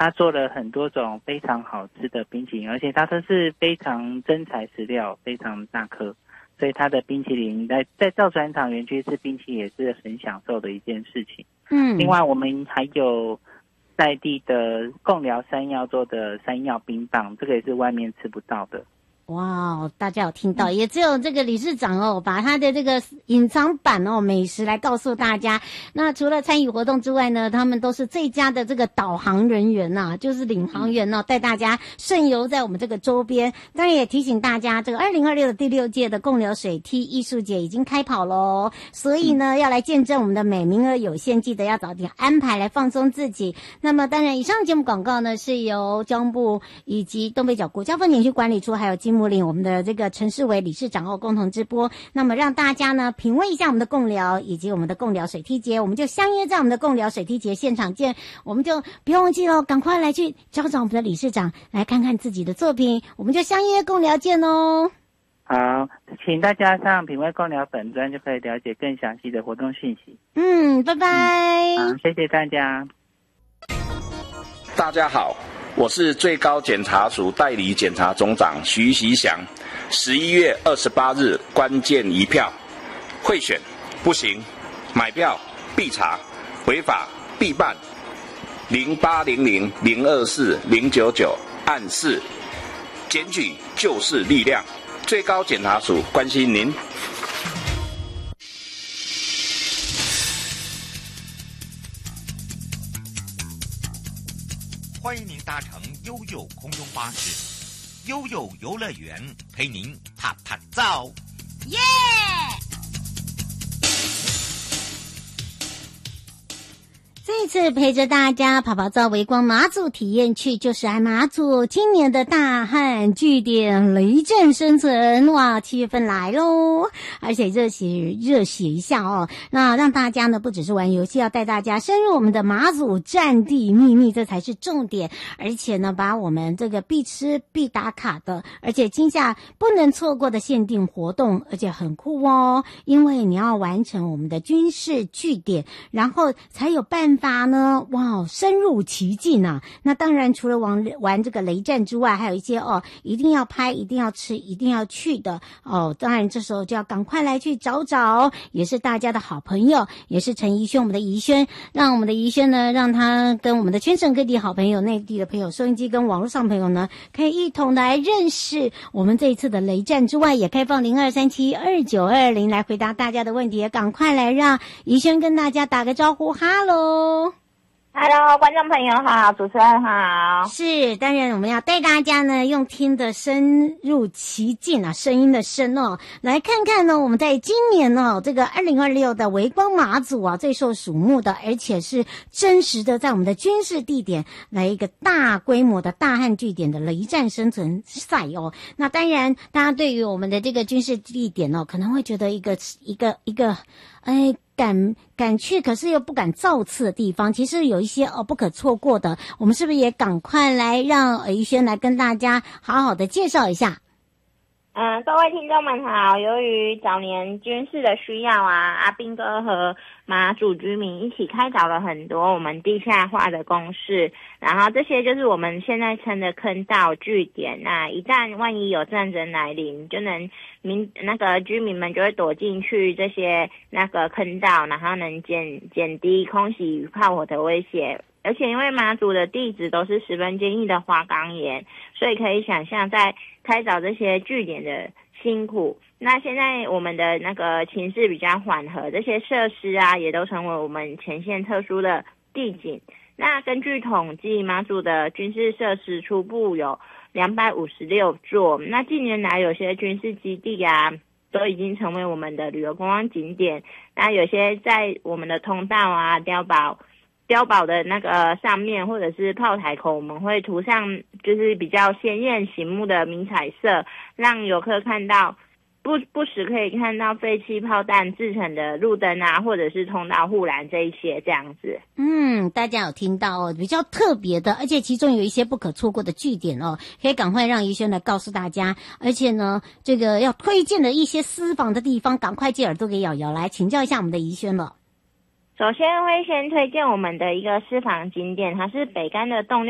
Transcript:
他做了很多种非常好吃的冰淇淋，而且它都是非常真材实料，非常大颗，所以它的冰淇淋在造船厂园区吃冰淇淋也是很享受的一件事情。另外我们还有在地的贡寮山药做的山药冰棒，这个也是外面吃不到的。 哇，大家有听到，也只有这个理事长哦，把他的这个隐藏版哦美食来告诉大家。那除了参与活动之外呢，他们都是最佳的这个导航人员呐，就是领航员哦，带大家顺游在我们这个周边。当然也提醒大家，这个2026的第6届的贡寮水梯艺术节已经开跑喽，所以呢，要来见证我们的美，名额有限，记得要早点安排来放松自己。那么当然，以上节目广告呢是由交通部以及东北角国家风景区管理处还有金木岭我们的这个陈世伟理事长共同直播，那么让大家呢品味一下我们的贡寮以及我们的贡寮水梯节，我们就相约在我们的贡寮水梯节现场见。我们就不要忘记了，赶快来去找找我们的理事长，来看看自己的作品，我们就相约贡寮见哦。 好，请大家上品味贡寮粉专就可以了解更详细的活动讯息。 拜拜。 好，谢谢大家。 大家好，我是最高检察署代理检察总长徐习祥。11月28日关键一票，贿选不行，买票必查，违法必办。0800024099按4，检举就是力量。最高检察署关心您。 欢迎您搭乘悠悠空中巴士，悠悠游乐园陪您踏踏照。 耶！这次陪着大家跑跑照微光马祖体验区，就是马祖今年的大汉据点雷震生存。哇，7月份来咯，而且热血一下哦。那让大家呢不只是玩游戏，要带大家深入我们的马祖战地秘密，这才是重点。而且呢，把我们这个必吃必打卡的，而且今夏不能错过的限定活动，而且很酷哦，因为你要完成我们的军事据点，然后才有办法呢，哇，深入其境啊！那当然，除了玩这个雷战之外，还有一些一定要拍、一定要吃、一定要去的哦。当然，这时候就要赶快来去找，也是大家的好朋友，也是陈怡轩，我们的怡轩，让我们的怡轩呢，让他跟我们的全省各地好朋友、内地的朋友、收音机跟网络上朋友呢，可以一同来认识我们这一次的雷战之外，也开放02372920来回答大家的问题，也赶快来让怡轩跟大家打个招呼，哈喽。 Hello， 观众朋友好，主持人好。 是，当然我们要带大家呢，用听的深入其境啊，声音的声哦，来看看呢，我们在今年哦，这个2026的微光马祖啊，最受瞩目的，而且是真实的，在我们的军事地点来一个大规模的大汉据点的雷战生存赛哦。那当然，大家对于我们的这个军事地点哦，可能会觉得一个，敢去，可是又不敢造次的地方，其实有一些不可错过的，我们是不是也赶快来让怡轩来跟大家好好的介绍一下？ 各位听众们好，由于早年军事的需要啊，阿兵哥和马祖居民一起开凿了很多我们地下化的工事，然后这些就是我们现在称的坑道据点。那一旦万一有战争来临，就能居民们就会躲进去这些坑道，然后能减低空袭与炮火的威胁。而且因为马祖的地质都是十分坚硬的花岗岩，所以可以想象在开凿这些据点的辛苦。那现在我们的情势比较缓和，这些设施啊也都成为我们前线特殊的地景。那根据统计，马祖的军事设施初步有256座。那近年来有些军事基地啊都已经成为我们的旅游观光景点。那有些在我们的通道啊、碉堡的上面或者是炮台口，我们会涂上就是比较鲜艳醒目的迷彩色，让游客看到不时可以看到废弃炮弹制成的路灯啊，或者是通道护栏这一些这样子。 大家有听到哦，比较特别的，而且其中有一些不可错过的据点哦，可以赶快让怡轩来告诉大家。而且呢，这个要推荐的一些私房的地方，赶快借耳朵给瑶瑶来请教一下我们的怡轩了。 首先会先推荐我们的一个私房景点，它是北竿的动